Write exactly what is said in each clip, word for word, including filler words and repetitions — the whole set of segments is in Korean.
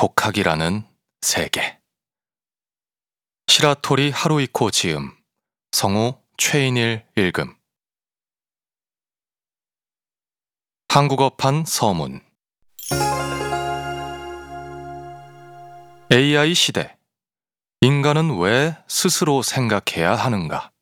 독학이라는 세계. 시라토리 하루이코 지음, 성우 최인일 읽음. 한국어판 서문. 에이아이 시대. 인간은 왜 스스로 생각해야 하는가?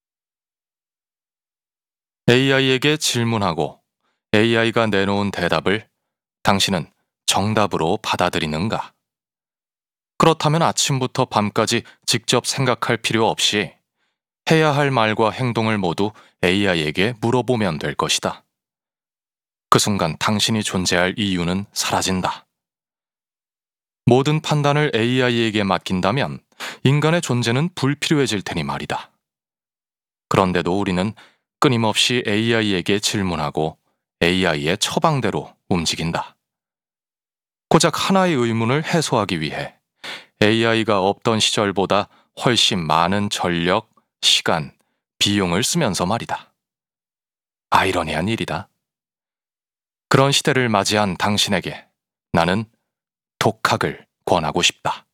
에이아이에게 질문하고 에이아이가 내놓은 대답을 당신은 정답으로 받아들이는가? 그렇다면 아침부터 밤까지 직접 생각할 필요 없이 해야 할 말과 행동을 모두 에이아이에게 물어보면 될 것이다. 그 순간 당신이 존재할 이유는 사라진다. 모든 판단을 에이아이에게 맡긴다면 인간의 존재는 불필요해질 테니 말이다. 그런데도 우리는 끊임없이 에이아이에게 질문하고 에이아이의 처방대로 움직인다. 고작 하나의 의문을 해소하기 위해 에이아이가 없던 시절보다 훨씬 많은 전력, 시간, 비용을 쓰면서 말이다. 아이러니한 일이다. 그런 시대를 맞이한 당신에게 나는 독학을 권하고 싶다.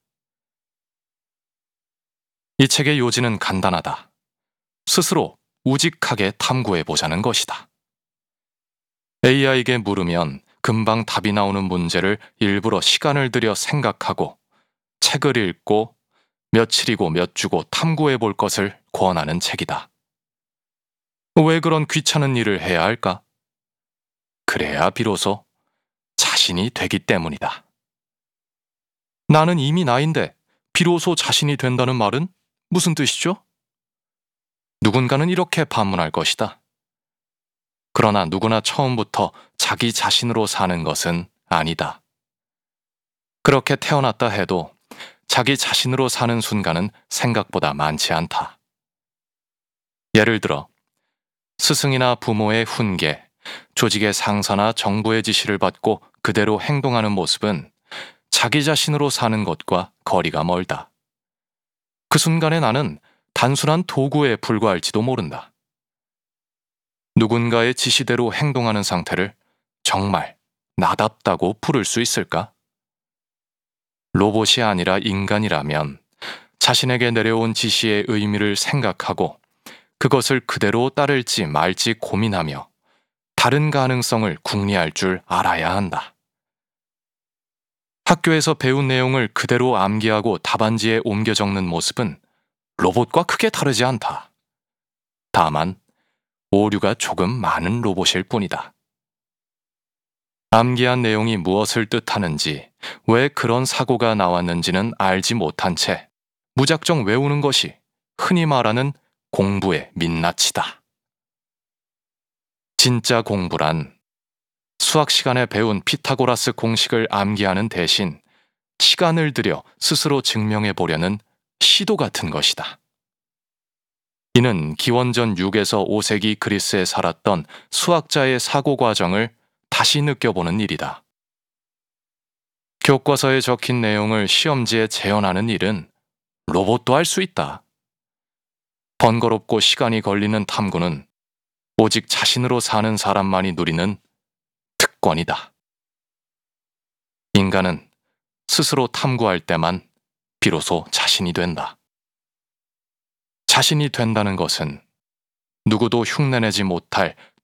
이 책의 요지는 간단하다. 스스로 우직하게 탐구해보자는 것이다. 에이아이에게 물으면 금방 답이 나오는 문제를 일부러 시간을 들여 생각하고 책을 읽고 며칠이고 몇 주고 탐구해 볼 것을 권하는 책이다. 왜 그런 귀찮은 일을 해야 할까? 그래야 비로소 자신이 되기 때문이다. 나는 이미 나인데 비로소 자신이 된다는 말은 무슨 뜻이죠? 누군가는 이렇게 반문할 것이다. 그러나 누구나 처음부터 자기 자신으로 사는 것은 아니다. 그렇게 태어났다 해도 자기 자신으로 사는 순간은 생각보다 많지 않다. 예를 들어 스승이나 부모의 훈계, 조직의 상사나 정부의 지시를 받고 그대로 행동하는 모습은 자기 자신으로 사는 것과 거리가 멀다. 그 순간에 나는 단순한 도구에 불과할지도 모른다. 누군가의 지시대로 행동하는 상태를 정말 나답다고 부를 수 있을까? 로봇이 아니라 인간이라면 자신에게 내려온 지시의 의미를 생각하고 그것을 그대로 따를지 말지 고민하며 다른 가능성을 궁리할 줄 알아야 한다. 학교에서 배운 내용을 그대로 암기하고 답안지에 옮겨 적는 모습은 로봇과 크게 다르지 않다. 다만 오류가 조금 많은 로봇일 뿐이다. 암기한 내용이 무엇을 뜻하는지, 왜 그런 사고가 나왔는지는 알지 못한 채 무작정 외우는 것이 흔히 말하는 공부의 민낯이다. 진짜 공부란 수학 시간에 배운 피타고라스 공식을 암기하는 대신 시간을 들여 스스로 증명해 보려는 시도 같은 것이다. 이는 기원전 육에서 오 세기 그리스에 살았던 수학자의 사고 과정을 다시 느껴보는 일이다. 교과서에 적힌 내용을 시험지에 재현하는 일은 로봇도 할 수 있다. 번거롭고 시간이 걸리는 탐구는 오직 자신으로 사는 사람만이 누리는 특권이다. 인간은 스스로 탐구할 때만 비로소 자신이 된다. 자신이 된다는 것은 누구도 흉내내지 못할